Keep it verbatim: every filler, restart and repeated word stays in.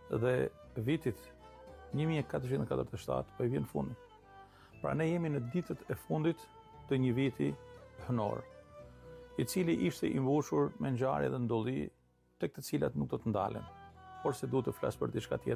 dhe vitit një mijë e katërqind e katërdhjetë e shtatë po i vjen fundi. Pra ne jemi në ditët e fundit të një viti hënor, i cili ishte i mbushur me ngjarje dhe ndolli tek të cilat nuk do të ndalen, por se duhet të flas për diçka tjetër.